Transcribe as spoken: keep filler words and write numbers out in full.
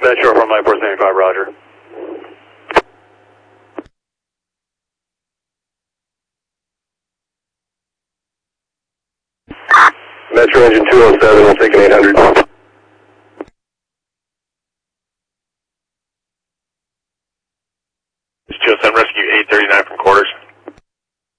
Metro from nine four seven five, roger. Metro engine two oh seven, we'll take an eight hundred. two oh seven Rescue eight thirty-nine from